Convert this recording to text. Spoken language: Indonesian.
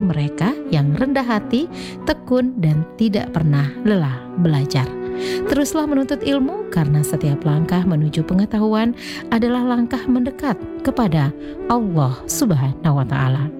mereka yang rendah hati, tekun, dan tidak pernah lelah belajar. Teruslah menuntut ilmu, karena setiap langkah menuju pengetahuan adalah langkah mendekat kepada Allah Subhanahu wa Ta'ala.